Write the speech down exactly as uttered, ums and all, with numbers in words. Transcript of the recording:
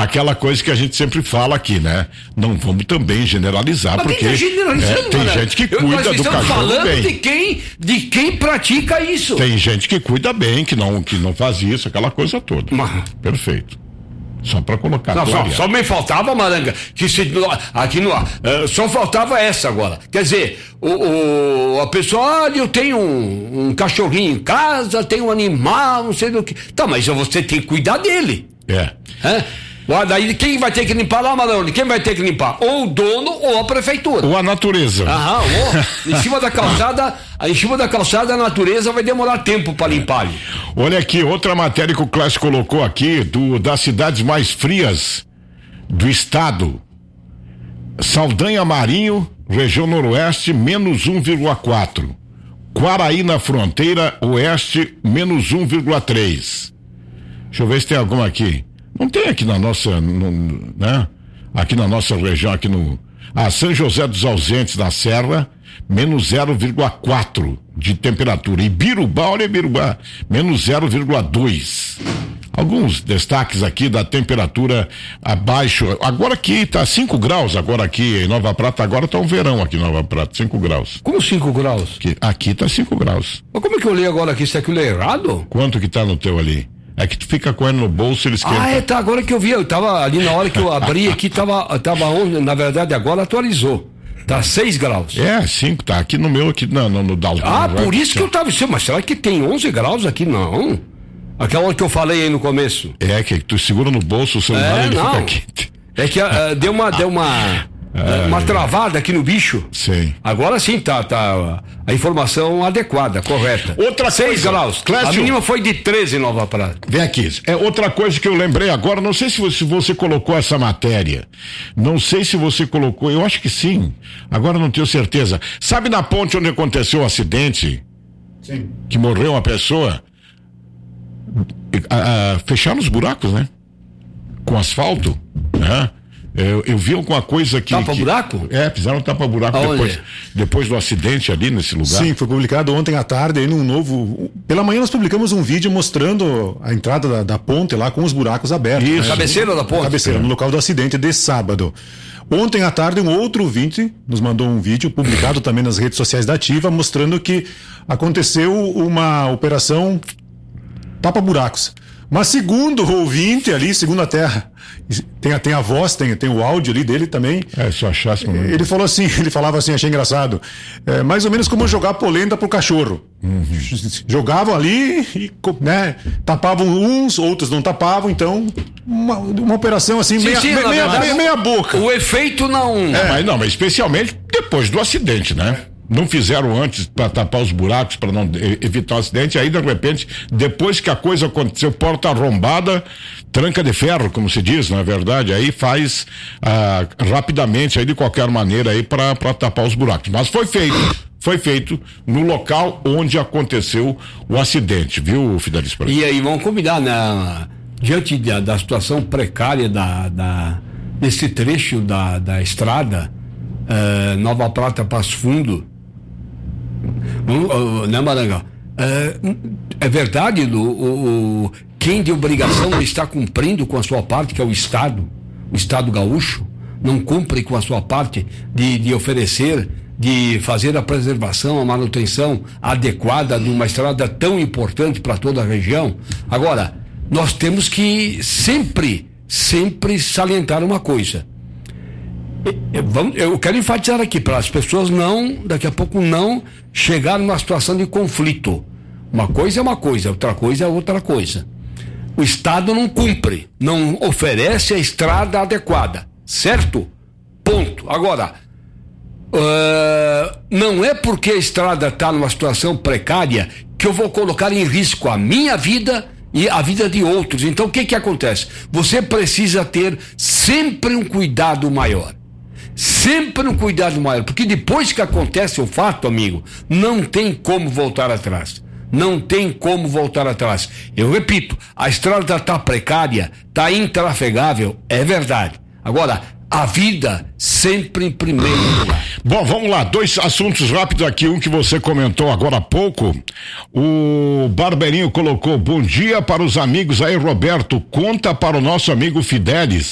aquela coisa que a gente sempre fala aqui, né? Não vamos também generalizar, mas porque tá generalizando, é, tem cara. gente que Eu, cuida nós do cachorro falando bem. de quem, de quem pratica isso. Tem gente que cuida bem, que não, que não faz isso, aquela coisa toda. Mas... Perfeito. Só pra colocar. Não, só, só me faltava, Maranga, que se, aqui no uh, só faltava essa agora. Quer dizer, o, o, a pessoa, olha, eu tenho um, um cachorrinho em casa, tenho um animal, não sei do que. Tá, mas você tem que cuidar dele. É. É? Daí quem vai ter que limpar lá, Maranga? Quem vai ter que limpar? Ou o dono ou a prefeitura. Ou a natureza. Aham, ou, em cima da calçada, em cima da calçada a natureza vai demorar tempo para limpar ali. Olha aqui, outra matéria que o Clássico colocou aqui, do, das cidades mais frias do estado. Saldanha Marinho, região noroeste, menos um vírgula quatro. Quaraí na fronteira oeste, menos um vírgula três. Deixa eu ver se tem alguma aqui. Não tem aqui na nossa, no, né? Aqui na nossa região, aqui no... Ah, São José dos Ausentes, na Serra, menos zero vírgula quatro de temperatura. E Birubá, olha Birubá, menos zero vírgula dois. Alguns destaques aqui da temperatura abaixo. Agora aqui tá cinco graus, agora aqui em Nova Prata, agora tá um verão aqui em Nova Prata, cinco graus. Como cinco graus? Aqui, aqui tá cinco graus. Mas como é que eu li agora aqui? Isso aqui é errado? Quanto que tá no teu ali? É que tu fica com ele no bolso, ele esquenta. Ah, é, tá, agora que eu vi, eu tava ali na hora que eu abri aqui, tava, tava onde, na verdade agora atualizou. Tá seis graus. É, cinco, tá aqui no meu, aqui no, no, no Dalton. Ah, por isso que eu tava dizendo, mas será que tem onze graus aqui? Não. Aquela hora que eu falei aí no começo. É, que tu segura no bolso o celular é, e ele não. fica quente. É que uh, deu uma, deu uma, uh, uma travada aqui no bicho. Sim. Agora sim tá, tá a informação adequada, correta. Outra seis coisa, graus. Clécio, a mínima foi de treze em Nova Prata. Vem aqui. É outra coisa que eu lembrei agora, não sei se você, se você colocou essa matéria. Não sei se você colocou, eu acho que sim. Agora não tenho certeza. Sabe na ponte onde aconteceu o acidente? Sim. Que morreu uma pessoa? A, a, fecharam os buracos, né? Com asfalto, né? Eu, eu vi alguma coisa que... Tapa-buraco? É, fizeram tapa-buraco depois, depois do acidente ali nesse lugar. Sim, foi publicado ontem à tarde aí num novo... Pela manhã nós publicamos um vídeo mostrando a entrada da, da ponte lá com os buracos abertos. Isso. Né? Cabeceira da ponte? Cabeceira, é. no local do acidente de sábado. Ontem à tarde um outro ouvinte nos mandou um vídeo publicado também nas redes sociais da Ativa mostrando que aconteceu uma operação tapa-buracos. Mas segundo o ouvinte ali, segundo a terra, tem a, tem a voz, tem, tem o áudio ali dele também. É, se eu achasse... Não... Ele falou assim, ele falava assim, achei engraçado, é, mais ou menos como jogar polenta pro cachorro. Uhum. Jogavam ali e, né, tapavam uns, outros não tapavam, então uma, uma operação assim, sim, meia, sim, meia, meia, meia, meia boca. O efeito não... É, mas não, mas especialmente depois do acidente, né? Não fizeram antes para tapar os buracos, para não evitar o acidente, aí de repente, depois que a coisa aconteceu, porta arrombada, tranca de ferro, como se diz, na verdade, aí faz ah, rapidamente, aí de qualquer maneira, aí para tapar os buracos. Mas foi feito, foi feito no local onde aconteceu o acidente, viu, Fidelis? E aí, vamos combinar, né? Diante da, da situação precária da, da, desse trecho da, da estrada, uh, Nova Prata, Passo Fundo, Uh, né, Maranga? Uh, é verdade, Lu, o, o, quem de obrigação está cumprindo com a sua parte, que é o Estado, o Estado gaúcho, não cumpre com a sua parte de, de oferecer, de fazer a preservação, a manutenção adequada de uma estrada tão importante para toda a região. Agora, nós temos que sempre, sempre salientar uma coisa. Eu quero enfatizar aqui para as pessoas não, daqui a pouco não chegar numa situação de conflito. Uma coisa é uma coisa, outra coisa é outra coisa. O Estado não cumpre, não oferece a estrada adequada, certo? Ponto. Agora, uh, não é porque a estrada está numa situação precária que eu vou colocar em risco a minha vida e a vida de outros. Então o que que acontece? Você precisa ter sempre um cuidado maior. Sempre um cuidado maior, porque depois que acontece o fato, amigo, não tem como voltar atrás. Não tem como voltar atrás. Eu repito, a estrada está precária, está intrafegável, é verdade. Agora, a vida sempre em primeiro lugar. Bom, vamos lá, dois assuntos rápidos aqui, um que você comentou agora há pouco. O Barberinho colocou: bom dia para os amigos aí, Roberto, conta para o nosso amigo Fidelis